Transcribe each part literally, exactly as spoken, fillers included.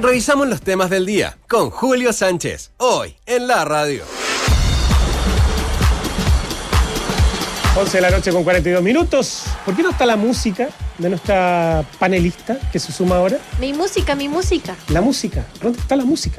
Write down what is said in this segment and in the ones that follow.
Revisamos los temas del día con Julio Sánchez, hoy en la radio. once de la noche con cuarenta y dos minutos. ¿Por qué no está la música de nuestra panelista que se suma ahora? Mi música, mi música. La música. ¿Dónde está la música?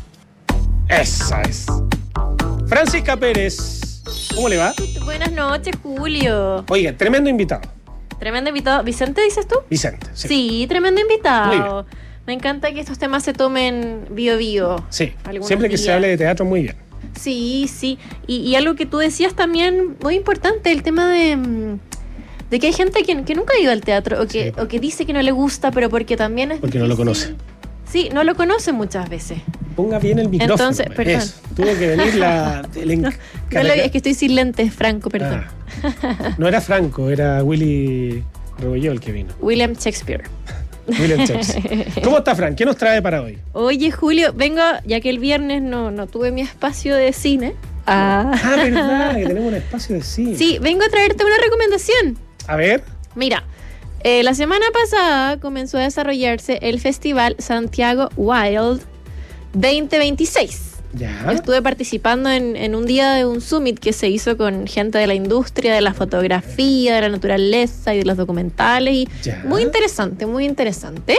Esa es. Francisca Pérez. ¿Cómo le va? Buenas noches, Julio. Oiga, tremendo invitado. Tremendo invitado. ¿Vicente dices tú? Vicente. Sí, Sí, tremendo Muy invitado. Me encanta que estos temas se tomen bio bio. sí. Algunos Siempre que se días. hable de teatro, muy bien. Sí, sí. Y, y algo que tú decías también, muy importante, el tema de, mm, de que hay gente que, que nunca ha ido al teatro o que, Sí. o que dice que no le gusta, pero porque también es Porque no lo difícil. conoce. Sí, no lo conoce muchas veces. Ponga bien el micrófono. Entonces, pues. perdón. Eso. Tuvo que venir la... el No, enc- no lo- es que estoy sin lentes, Franco, perdón. Ah. No era Franco, era Willy Rebolló el que vino. William Shakespeare. William Shakespeare. ¿Cómo está, Frank? ¿Qué nos trae para hoy? Oye, Julio, vengo, ya que el viernes no, no tuve mi espacio de cine. Ah. Ah, verdad, que tenemos un espacio de cine. Sí, vengo a traerte una recomendación. A ver. Mira, eh, la semana pasada comenzó a desarrollarse el Festival Santiago Wild veinte veintiséis. Ya. Estuve participando en, en un día de un summit que se hizo con gente de la industria, de la fotografía, de la naturaleza y de los documentales. Y Ya. muy interesante, muy interesante.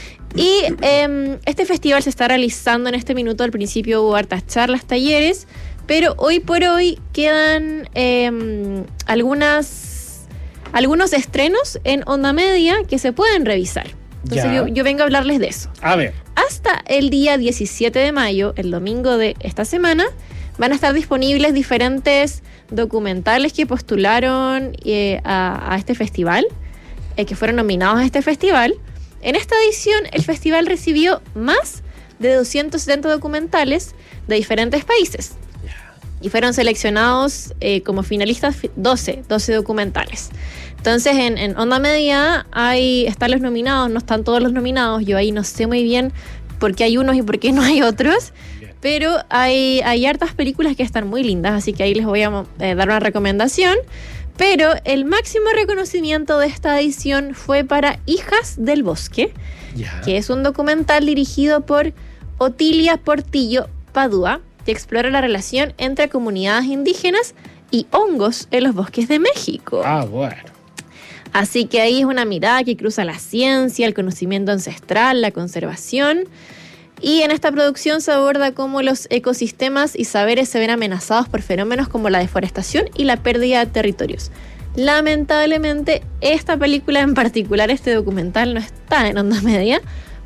Y eh, este festival se está realizando en este minuto. Al principio hubo hartas charlas, talleres, pero hoy por hoy quedan eh, algunas, algunos estrenos en Onda Media que se pueden revisar. Entonces Ya. yo, yo vengo a hablarles de eso. A ver. Hasta el día diecisiete de mayo, el domingo de esta semana, van a estar disponibles diferentes documentales que postularon eh, a, a este festival, eh, que fueron nominados a este festival. En esta edición, el festival recibió más de doscientos setenta documentales de diferentes países. Y fueron seleccionados eh, como finalistas doce, doce documentales. Entonces, en, en Onda Media hay, están los nominados, no están todos los nominados. Yo ahí no sé muy bien por qué hay unos y por qué no hay otros. Bien. Pero hay, hay hartas películas que están muy lindas, así que ahí les voy a eh, dar una recomendación. Pero el máximo reconocimiento de esta edición fue para Hijas del Bosque, Ya. que es un documental dirigido por Otilia Portillo Padua, que explora la relación entre comunidades indígenas y hongos en los bosques de México. Ah, bueno. Así que ahí es una mirada que cruza la ciencia, el conocimiento ancestral, la conservación. Y en esta producción se aborda cómo los ecosistemas y saberes se ven amenazados por fenómenos como la deforestación y la pérdida de territorios. Lamentablemente, esta película en particular, este documental, no está en Onda Media,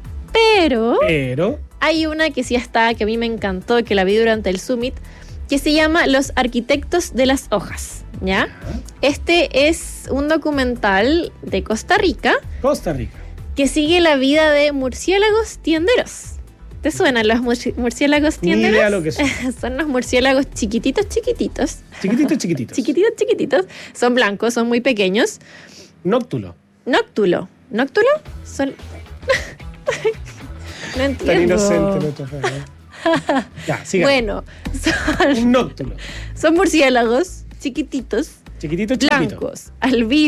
pero Pero. hay una que sí está, que a mí me encantó, que la vi durante el Summit, que se llama Los Arquitectos de las Hojas, ¿ya? Este es un documental de Costa Rica Costa Rica. que sigue la vida de murciélagos tienderos. ¿Te suenan los murci- murciélagos Ni tienderos? idea lo que son. Son los murciélagos chiquititos, chiquititos. Chiquititos, chiquititos. Chiquititos, chiquititos. Son blancos, son muy pequeños. Nóctulo. Nóctulo. ¿Nóctulo? Son... No entiendo. Tan inocente nuestro Fran. Ya, siga. Bueno, son, Un nóctulo. son murciélagos chiquititos, Chiquitito, chiquitito. blancos, albinos.